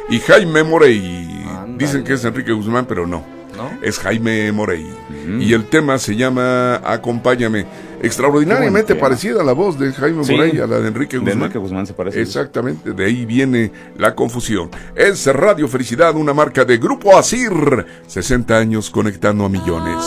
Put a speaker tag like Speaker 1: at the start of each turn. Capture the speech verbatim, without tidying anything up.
Speaker 1: y Jaime Morey.
Speaker 2: Ándale.
Speaker 1: Dicen que es Enrique Guzmán, pero no.
Speaker 2: ¿No?
Speaker 1: Es Jaime Morey.
Speaker 2: Uh-huh.
Speaker 1: Y el tema se llama Acompáñame. Extraordinariamente parecida a la voz de Jaime
Speaker 2: sí,
Speaker 1: Morey, a la de Enrique Guzmán.
Speaker 2: De Enrique Guzmán se parece.
Speaker 1: Exactamente, de ahí viene la confusión. Es Radio Felicidad, una marca de Grupo Asir. sesenta años conectando a millones.